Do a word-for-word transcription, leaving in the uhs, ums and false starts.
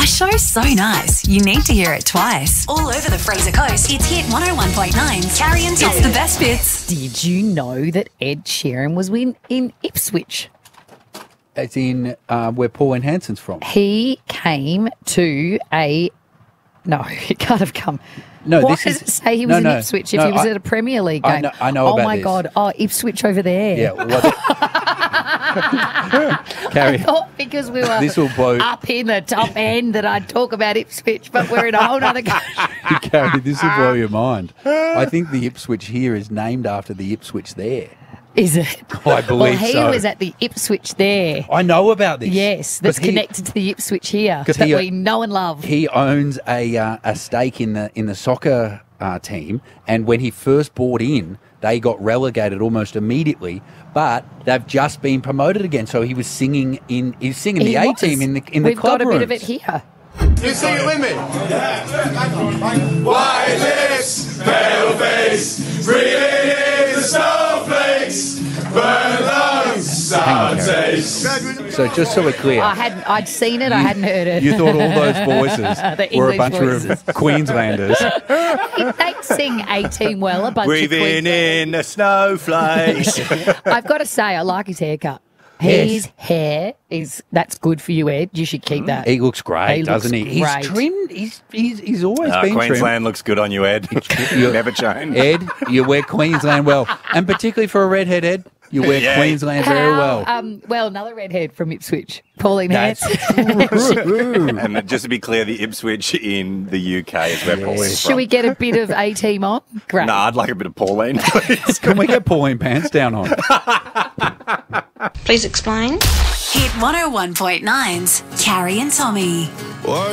show's so nice, you need to hear it twice. All over the Fraser Coast, it's Hit one oh one point nine. Carrie and Tom. It's the best bits. Did you know that Ed Sheeran was in, in Ipswich? As in uh, where Pauline Hanson's from. He came to a... No, he can't have come. No, Why this does is, it say he no, was no, in Ipswich if no, he was I, at a Premier League game? I know, I know oh about my this. God. Oh, Ipswich over there. Yeah. Well, Carrie, I thought because we were this will blow. up in the top end that I'd talk about Ipswich, but we're in a whole other country. Carrie, this will blow your mind. I think the Ipswich here is named after the Ipswich there. Is it? I believe well, he so. was at the Ipswich there. I know about this. Yes, that's 'Cause he- connected to the Ipswich here 'Cause that he- we know and love. He owns a uh, a stake in the in the soccer uh, team, and when he first bought in, they got relegated almost immediately. But they've just been promoted again. So he was singing in he's singing He the A was. team in the in the We've club got a bit of rooms. it here. You sing it with me? White lips, pale face, breathing in the snowflakes, burn lungs, sour taste. So just so we're clear, I hadn't. I'd seen it. I hadn't heard it. you thought all those voices The were a English bunch voices. of Queenslanders. They sing eighteen well. A bunch of Breathing Queenslanders. in the snowflakes. I've got to say, I like his haircut. Yes. His hair is that's good for you, Ed. You should keep that. He looks great, He doesn't looks he? great. He's trimmed. He's he's, he's always Uh, been Queensland looks good on you, Ed. You- Never change. trimmed. Ed, you wear Queensland well, and particularly for a redhead, Ed, you wear Yeah. Queensland very How, well. Um, well, another redhead from Ipswich, Pauline That's Hanson. true. And just to be clear, the Ipswich in the U K is where Pauline's Should from. we get a bit of A team on? Great. Nah, I'd like a bit of Pauline, please. Can we get Pauline Pants down on? Please explain. Hit one oh one point nine's Carrie and Tommy.